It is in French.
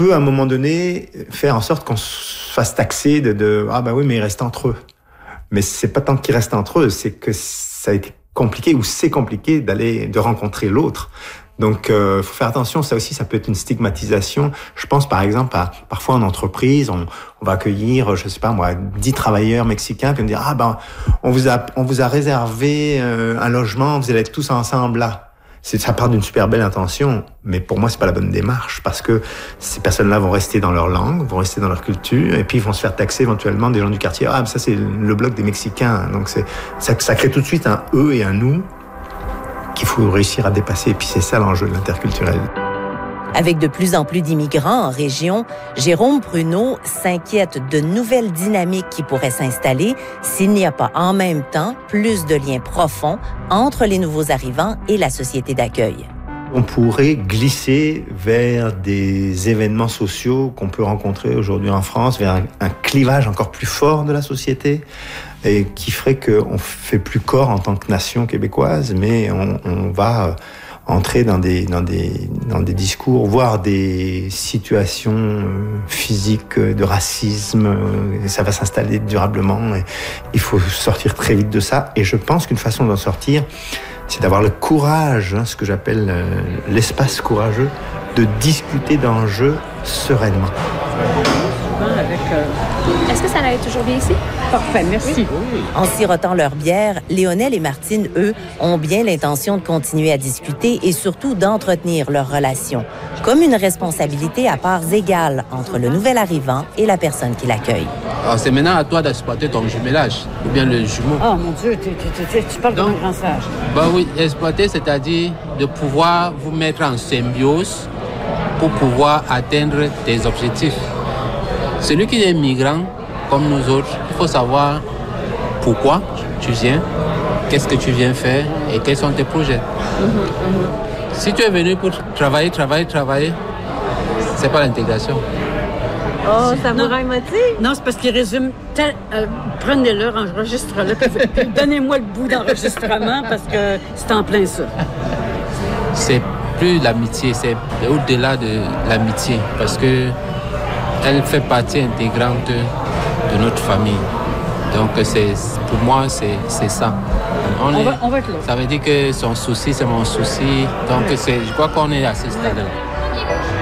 peut à un moment donné faire en sorte qu'on se fasse taxer de ah ben oui, mais ils restent entre eux. Mais c'est pas tant qu'ils restent entre eux, c'est que ça a été compliqué ou c'est compliqué de rencontrer l'autre. Donc, faut faire attention. Ça aussi, ça peut être une stigmatisation. Je pense, par exemple, parfois en entreprise, on va accueillir, je sais pas moi, 10 travailleurs mexicains, puis on dit ah ben, on vous a réservé un logement, vous allez être tous ensemble là. Ça part d'une super belle intention, mais pour moi, c'est pas la bonne démarche parce que ces personnes-là vont rester dans leur langue, vont rester dans leur culture, et puis ils vont se faire taxer éventuellement des gens du quartier. Ah, mais ça, c'est le bloc des Mexicains. Donc, ça crée tout de suite un eux et un nous qu'il faut réussir à dépasser. Et puis, c'est ça l'enjeu de l'interculturel. Avec de plus en plus d'immigrants en région, Jérôme Pruneau s'inquiète de nouvelles dynamiques qui pourraient s'installer s'il n'y a pas en même temps plus de liens profonds entre les nouveaux arrivants et la société d'accueil. On pourrait glisser vers des événements sociaux qu'on peut rencontrer aujourd'hui en France, vers un clivage encore plus fort de la société et qui ferait qu'on fait plus corps en tant que nation québécoise, mais on va entrer dans des discours, voire des situations physiques de racisme. Ça va s'installer durablement. Et il faut sortir très vite de ça. Et je pense qu'une façon d'en sortir, c'est d'avoir le courage, ce que j'appelle l'espace courageux, de discuter d'enjeux sereinement. Est-ce que ça allait toujours bien ici? Parfait, merci. Oui. En sirotant leur bière, Léonel et Martine, eux, ont bien l'intention de continuer à discuter et surtout d'entretenir leur relation, comme une responsabilité à parts égales entre le nouvel arrivant et la personne qui l'accueille. Alors, c'est maintenant à toi d'exploiter ton jumelage, ou bien le jumeau. Oh mon Dieu, tu parles comme un grand sage. Ben oui, exploiter, c'est-à-dire de pouvoir vous mettre en symbiose pour pouvoir atteindre tes objectifs. Celui qui est migrant, comme nous autres, il faut savoir pourquoi tu viens, qu'est-ce que tu viens faire et quels sont tes projets. Si tu es venu pour travailler, c'est pas l'intégration. Oh, samouraï m'a dit? Non, c'est parce qu'il résume. Prenez-le, enregistre-le, puis donnez-moi le bout d'enregistrement parce que c'est en plein ça. C'est plus l'amitié, c'est au-delà de l'amitié parce que elle fait partie intégrante de notre famille. Donc, pour moi, c'est ça. On va être là. Ça veut dire que son souci, c'est mon souci. Donc, je crois qu'on est à ce stade-là.